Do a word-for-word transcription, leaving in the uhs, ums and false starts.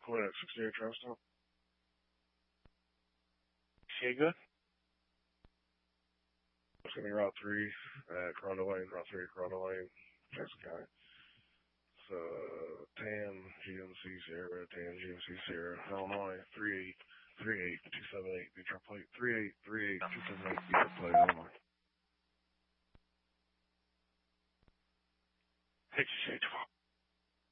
Point at sixty-eight Charleston. Okay, good. It's gonna be Route three at Coronado Lane, Route three at Coronado Lane, Jackson County. So, Tan, G M C Sierra, Tan, G M C Sierra, Illinois, three eight three eight two seven eight, Detroit plate, three eight three eight two seven eight.